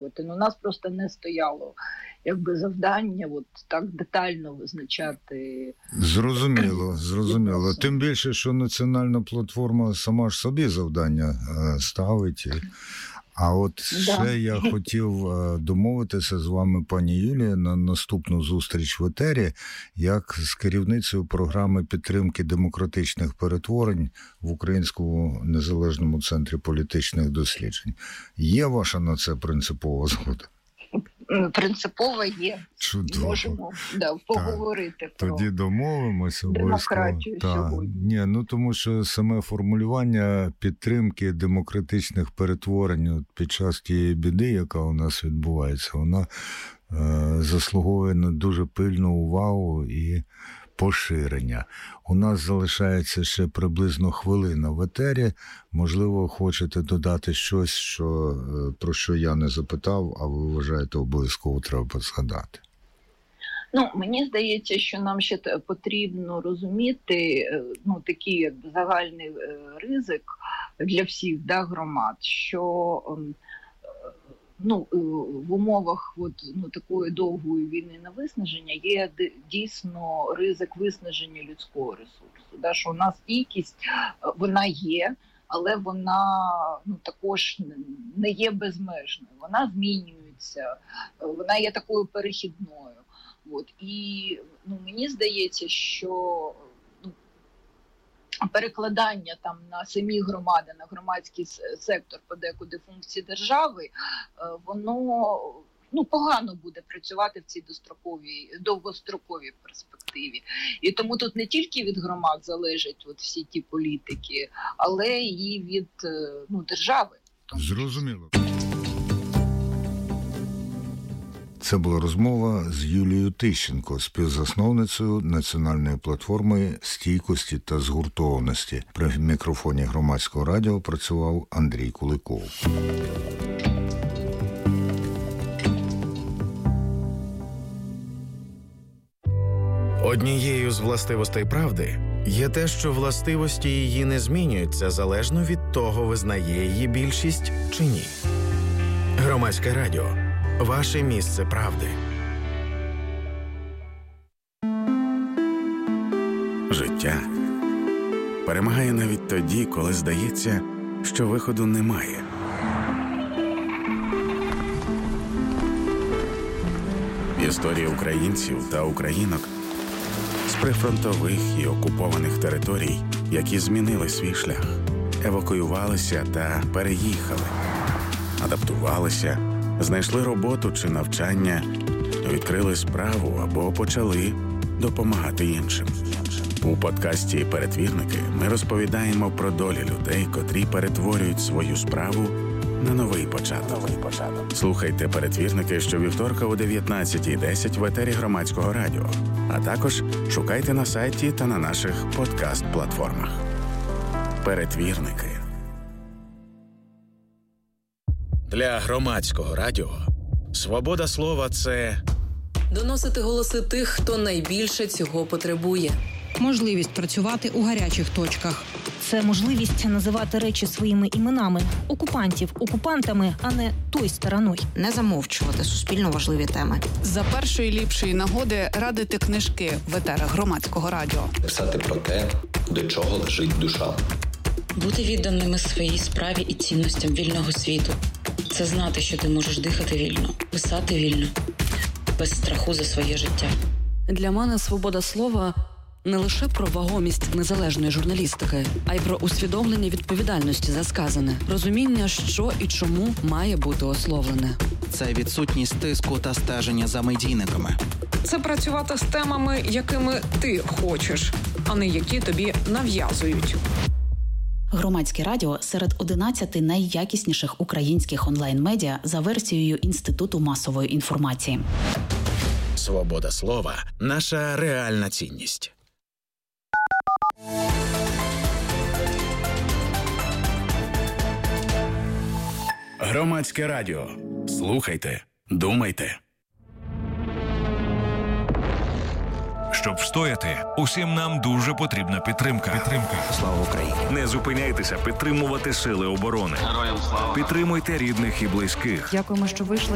встановлювати. У нас просто не стояло завдання так детально визначати. Зрозуміло. Тим більше, що національна платформа сама ж собі завдання ставить. А от ще я хотів домовитися з вами, пані Юлія, на наступну зустріч в етері, як з керівницею програми підтримки демократичних перетворень в Українському незалежному центрі політичних досліджень. Є ваша на це принципова згода? Принципово є. Чудово. Можемо поговорити про тоді домовимося демократію сьогодні. Тому що саме формулювання підтримки демократичних перетворень під час тієї біди, яка у нас відбувається, вона заслуговує на дуже пильну увагу і поширення. У нас залишається ще приблизно хвилина в етері. Можливо, хочете додати щось, про що я не запитав, а ви вважаєте, обов'язково треба згадати? Мені здається, що нам ще потрібно розуміти такий загальний ризик для всіх громад, що в умовах такої довгої війни на виснаження є дійсно ризик виснаження людського ресурсу. Що у нас стійкість, вона є, але вона також не є безмежною. Вона змінюється, вона є такою перехідною. І мені здається, що перекладання на самі громади, на громадський сектор подекуди функції держави, воно погано буде працювати в цій довгостроковій перспективі. І тому тут не тільки від громад залежать всі ті політики, але і від держави. Зрозуміло. Це була розмова з Юлією Тищенко, співзасновницею національної платформи стійкості та згуртованості. При мікрофоні Громадського радіо працював Андрій Куликов. Однією з властивостей правди є те, що властивості її не змінюються залежно від того, визнає її більшість чи ні. Громадське радіо. Ваше місце правди. Життя перемагає навіть тоді, коли здається, що виходу немає. Історії українців та українок з прифронтових і окупованих територій, які змінили свій шлях, евакуювалися та переїхали, адаптувалися, знайшли роботу чи навчання, відкрили справу або почали допомагати іншим. У подкасті «Перетвірники» ми розповідаємо про долі людей, котрі перетворюють свою справу на новий початок. Слухайте «Перетвірники» щовівторка о 19:10 в етері Громадського радіо, а також шукайте на сайті та на наших подкаст-платформах. «Перетвірники». Для Громадського радіо свобода слова – це доносити голоси тих, хто найбільше цього потребує. Можливість працювати у гарячих точках. Це можливість називати речі своїми іменами. Окупантів окупантами, а не той стороною. Не замовчувати суспільно важливі теми. За першої ліпшої нагоди радити книжки в етерах Громадського радіо. Писати про те, до чого лежить душа. Бути відданими своїй справі і цінностям вільного світу. Це знати, що ти можеш дихати вільно, писати вільно, без страху за своє життя. Для мене свобода слова – не лише про вагомість незалежної журналістики, а й про усвідомлення відповідальності за сказане, розуміння, що і чому має бути ословлене. Це відсутність тиску та стеження за медійниками. Це працювати з темами, якими ти хочеш, а не які тобі нав'язують. Громадське радіо серед 11 найякісніших українських онлайн-медіа за версією Інституту масової інформації. свобода слова – наша реальна цінність. Громадське радіо. Слухайте, думайте. Щоб встояти, усім нам дуже потрібна підтримка. Слава Україні! Не зупиняйтеся підтримувати сили оборони. Героям слава! Підтримуйте рідних і близьких. Дякуємо, що вийшли